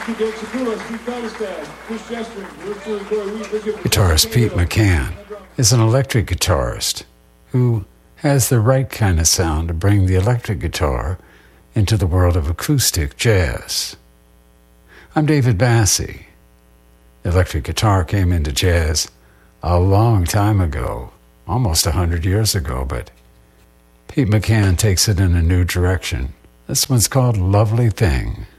Guitarist Pete McCann is an electric guitarist who has the right kind of sound to bring the electric guitar into the world of acoustic jazz. I'm David Bassi. Electric guitar came into jazz a long time ago, almost 100 years ago, but Pete McCann takes it in a new direction. This one's called Lovely Thing.